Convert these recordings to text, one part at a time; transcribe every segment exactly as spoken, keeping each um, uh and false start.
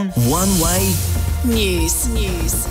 one. One way. News. News.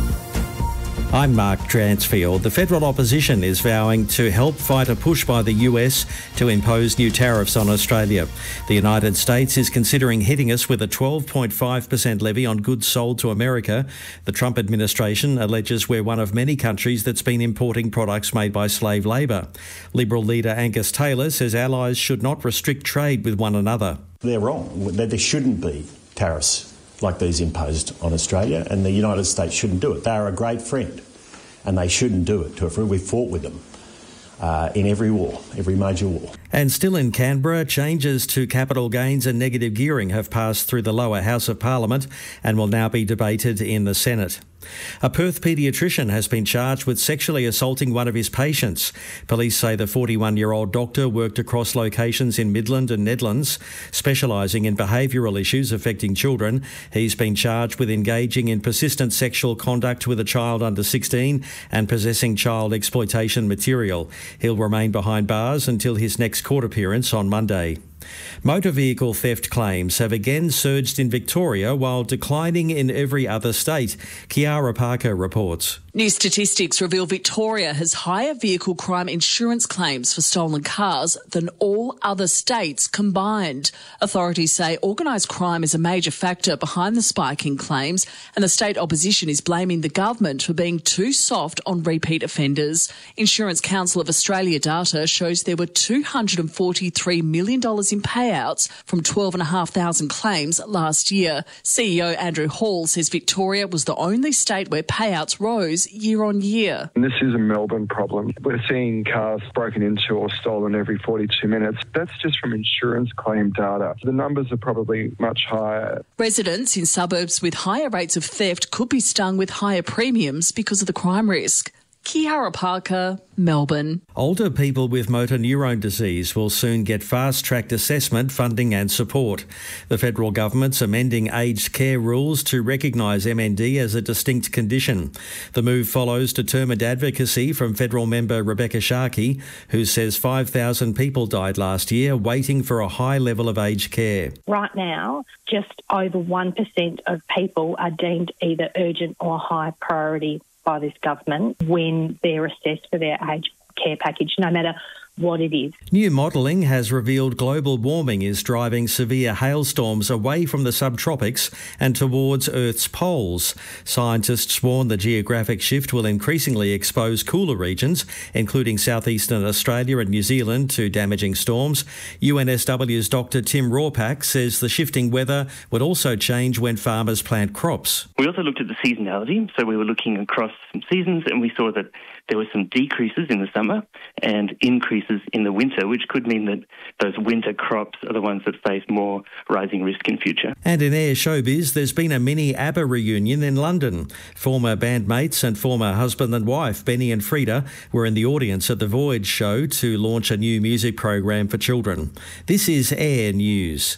I'm Mark Dransfield. The federal opposition is vowing to help fight a push by the U S to impose new tariffs on Australia. The United States is considering hitting us with a twelve point five percent levy on goods sold to America. The Trump administration alleges we're one of many countries that's been importing products made by slave labour. Liberal leader Angus Taylor says allies should not restrict trade with one another. They're wrong. There shouldn't be tariffs like these imposed on Australia, and the United States shouldn't do it. They are a great friend, and they shouldn't do it to a friend. We've fought with them uh, in every war, every major war. And still in Canberra, changes to capital gains and negative gearing have passed through the lower house of Parliament and will now be debated in the Senate. A Perth paediatrician has been charged with sexually assaulting one of his patients. Police say the forty-one-year-old doctor worked across locations in Midland and Nedlands, specialising in behavioural issues affecting children. He's been charged with engaging in persistent sexual conduct with a child under sixteen and possessing child exploitation material. He'll remain behind bars until his next court appearance on Monday. Motor vehicle theft claims have again surged in Victoria while declining in every other state. Kiara Parker reports. New statistics reveal Victoria has higher vehicle crime insurance claims for stolen cars than all other states combined. Authorities say organised crime is a major factor behind the spike in claims, and the state opposition is blaming the government for being too soft on repeat offenders. Insurance Council of Australia data shows there were two hundred forty-three million dollars in payouts from twelve thousand five hundred claims last year. C E O Andrew Hall says Victoria was the only state where payouts rose year on year. This is a Melbourne problem. We're seeing cars broken into or stolen every forty-two minutes. That's just from insurance claim data. The numbers are probably much higher. Residents in suburbs with higher rates of theft could be stung with higher premiums because of the crime risk. Kiara Parker, Melbourne. Older people with motor neurone disease will soon get fast-tracked assessment, funding and support. The federal government's amending aged care rules to recognise M N D as a distinct condition. The move follows determined advocacy from federal member Rebecca Sharkey, who says five thousand people died last year waiting for a high level of aged care. Right now, just over one percent of people are deemed either urgent or high priority by this government when they're assessed for their aged care package, no matter what it is. New modelling has revealed global warming is driving severe hailstorms away from the subtropics and towards Earth's poles. Scientists warn the geographic shift will increasingly expose cooler regions, including southeastern Australia and New Zealand, to damaging storms. U N S W's Doctor Tim Rawpack says the shifting weather would also change when farmers plant crops. We also looked at the seasonality, so we were looking across some seasons and we saw that there were some decreases in the summer and increases in the winter, which could mean that those winter crops are the ones that face more rising risk in future. And in air showbiz, there's been a mini ABBA reunion in London. Former bandmates and former husband and wife, Benny and Frida, were in the audience at the Voyage show to launch a new music program for children. This is Air News.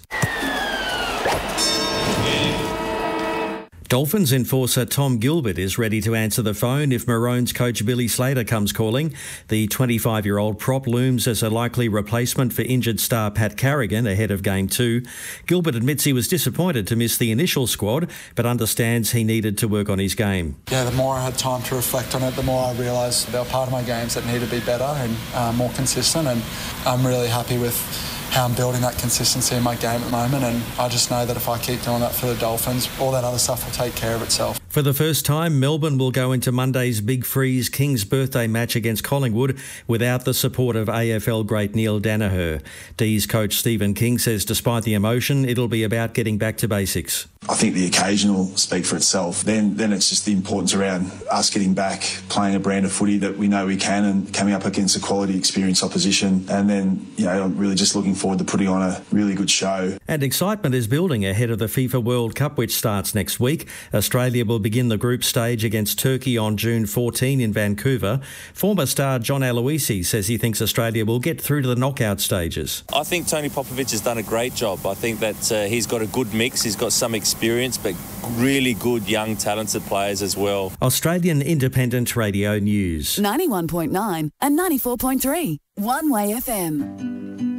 Dolphins enforcer Tom Gilbert is ready to answer the phone if Maroons coach Billy Slater comes calling. The twenty-five-year-old prop looms as a likely replacement for injured star Pat Carrigan ahead of Game two. Gilbert admits he was disappointed to miss the initial squad, but understands he needed to work on his game. Yeah, the more I had time to reflect on it, the more I realised there were part of my games that needed to be better and uh, more consistent, and I'm really happy with how I'm building that consistency in my game at the moment, and I just know that if I keep doing that for the Dolphins, all that other stuff will take care of itself. For the first time, Melbourne will go into Monday's Big Freeze King's birthday match against Collingwood without the support of A F L great Neil Danaher. D's coach Stephen King says despite the emotion, it'll be about getting back to basics. I think the occasion will speak for itself. Then then it's just the importance around us getting back, playing a brand of footy that we know we can, and coming up against a quality, experienced opposition. And then, you know, I'm really just looking forward to putting on a really good show. And excitement is building ahead of the FIFA World Cup, which starts next week. Australia will begin the group stage against Turkey on June fourteenth in Vancouver. Former star John Aloisi says he thinks Australia will get through to the knockout stages. I think Tony Popovic has done a great job. I think that uh, he's got a good mix. He's got some experience, but really good, young, talented players as well. Australian Independent Radio News. ninety-one point nine and ninety-four point three. One Way F M.